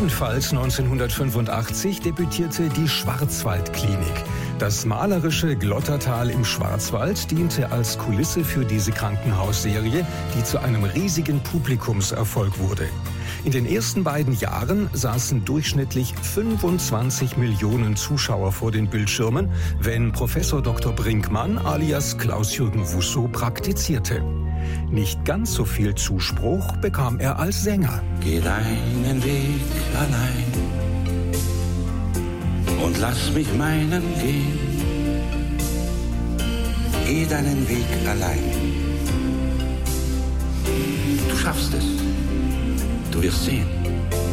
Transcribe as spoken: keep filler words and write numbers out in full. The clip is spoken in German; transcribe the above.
Ebenfalls neunzehnhundertfünfundachtzig debütierte die Schwarzwaldklinik. Das malerische Glottertal im Schwarzwald diente als Kulisse für diese Krankenhausserie, die zu einem riesigen Publikumserfolg wurde. In den ersten beiden Jahren saßen durchschnittlich fünfundzwanzig Millionen Zuschauer vor den Bildschirmen, wenn Professor Doktor Brinkmann alias Klaus-Jürgen Wusso praktizierte. Nicht ganz so viel Zuspruch bekam er als Sänger. Geh deinen Weg allein und lass mich meinen gehen. Geh deinen Weg allein. Du schaffst es. Du wirst sehen.